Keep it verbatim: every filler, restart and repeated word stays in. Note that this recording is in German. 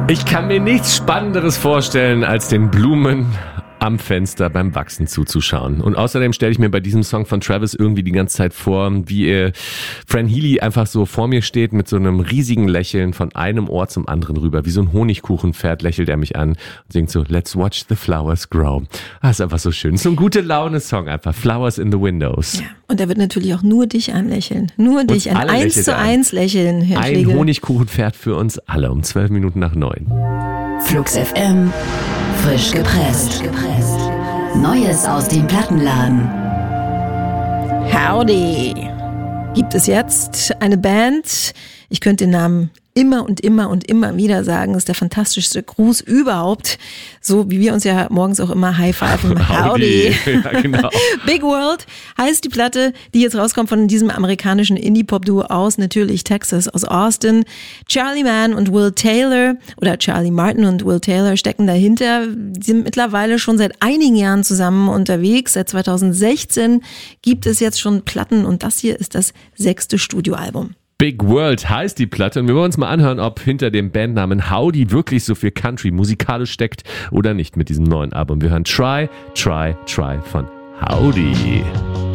Ich kann mir nichts Spannenderes vorstellen, als den Blumen am Fenster beim Wachsen zuzuschauen. Und außerdem stelle ich mir bei diesem Song von Travis irgendwie die ganze Zeit vor, wie äh, Fran Healy einfach so vor mir steht mit so einem riesigen Lächeln von einem Ohr zum anderen rüber. Wie so ein Honigkuchenpferd lächelt er mich an und singt so, Let's watch the flowers grow. Das ist einfach so schön. So ein gute Laune-Song einfach. Flowers in the windows. Ja, und er wird natürlich auch nur dich anlächeln. Nur dich. Ein eins zu eins Lächeln, Herr Ein Schlegel. Honigkuchenpferd für uns alle um zwölf Minuten nach neun. Flux F M. Frisch gepresst. Neues aus dem Plattenladen. Howdy. Gibt es jetzt eine Band? Ich könnte den Namen immer und immer und immer wieder sagen. Das ist der fantastischste Gruß überhaupt. So wie wir uns ja morgens auch immer high-fiven. Howdy. Ja, genau. Big World heißt die Platte, die jetzt rauskommt von diesem amerikanischen Indie-Pop-Duo aus, natürlich Texas, aus Austin. Charlie Mann und Will Taylor oder Charlie Martin und Will Taylor stecken dahinter. Die sind mittlerweile schon seit einigen Jahren zusammen unterwegs. Seit zweitausendsechzehn gibt es jetzt schon Platten und das hier ist das sechste Studioalbum. Big World heißt die Platte und wir wollen uns mal anhören, ob hinter dem Bandnamen Howdy wirklich so viel Country musikalisch steckt oder nicht mit diesem neuen Album. Wir hören Try, Try, Try von Howdy.